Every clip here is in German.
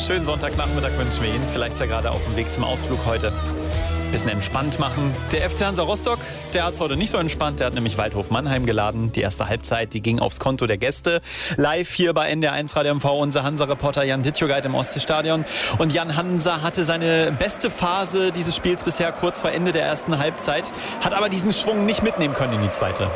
Schönen Sonntagnachmittag wünschen wir Ihnen. Vielleicht ja gerade auf dem Weg zum Ausflug heute. Bisschen entspannt machen. Der FC Hansa Rostock, der hat es heute nicht so entspannt. Der hat nämlich Waldhof Mannheim geladen. Die erste Halbzeit, die ging aufs Konto der Gäste. Live hier bei NDR1 Radio MV, unser Hansa-Reporter Jan Dittjogait im Ostseestadion. Und Jan, Hansa hatte seine beste Phase dieses Spiels bisher kurz vor Ende der ersten Halbzeit. Hat aber diesen Schwung nicht mitnehmen können in die zweite.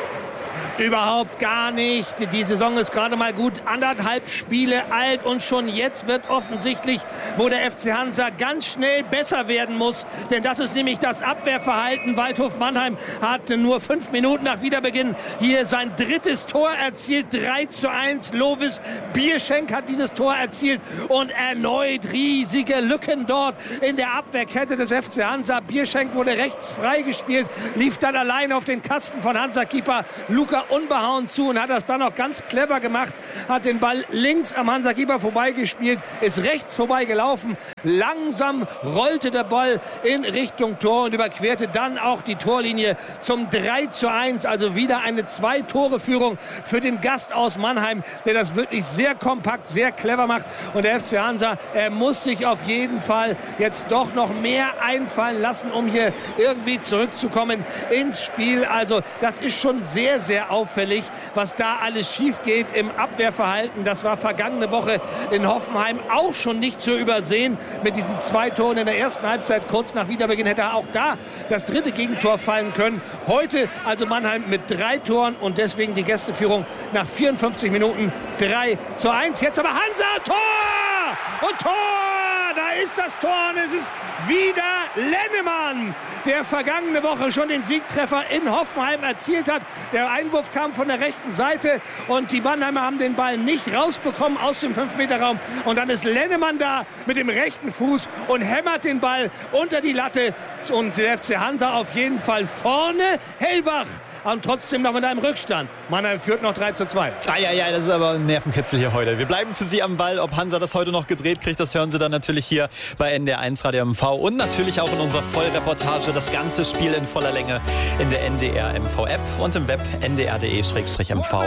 Überhaupt gar nicht. Die Saison ist gerade mal gut 1,5 Spiele alt und schon jetzt wird offensichtlich, wo der FC Hansa ganz schnell besser werden muss. Denn das ist nämlich das Abwehrverhalten. Waldhof Mannheim hat nur 5 Minuten nach Wiederbeginn hier sein drittes Tor erzielt. 3:1. Lovis Bierschenk hat dieses Tor erzielt und erneut riesige Lücken dort in der Abwehrkette des FC Hansa. Bierschenk wurde rechts freigespielt, lief dann allein auf den Kasten von Hansa-Keeper Luca unbehauen zu und hat das dann auch ganz clever gemacht, hat den Ball links am Hansa-Keeper vorbeigespielt, ist rechts vorbeigelaufen, langsam rollte der Ball in Richtung Tor und überquerte dann auch die Torlinie zum 3:1, also wieder eine 2-Tore-Führung für den Gast aus Mannheim, der das wirklich sehr kompakt, sehr clever macht und der FC Hansa, er muss sich auf jeden Fall jetzt doch noch mehr einfallen lassen, um hier irgendwie zurückzukommen ins Spiel, also das ist schon sehr, sehr auffällig, was da alles schief geht im Abwehrverhalten. Das war vergangene Woche in Hoffenheim auch schon nicht zu übersehen. Mit diesen 2 Toren in der ersten Halbzeit, kurz nach Wiederbeginn, hätte auch da das dritte Gegentor fallen können. Heute also Mannheim mit 3 Toren und deswegen die Gästeführung nach 54 Minuten 3:1. Jetzt aber Hansa, Tor! Und Tor! Da ist das Tor und es ist wieder Lennemann, der vergangene Woche schon den Siegtreffer in Hoffenheim erzielt hat. Der Einwurf kam von der rechten Seite und die Mannheimer haben den Ball nicht rausbekommen aus dem 5-Meter-Raum. Und dann ist Lennemann da mit dem rechten Fuß und hämmert den Ball unter die Latte. Und der FC Hansa auf jeden Fall vorne hellwach. Und trotzdem noch mit einem Rückstand. Mannheim führt noch 3:2. Ja, das ist aber ein Nervenkitzel hier heute. Wir bleiben für Sie am Ball. Ob Hansa das heute noch gedreht kriegt, das hören Sie dann natürlich hier bei NDR1 Radio MV und natürlich auch in unserer Vollreportage. Das ganze Spiel in voller Länge in der NDR MV App und im Web ndr.de/mv.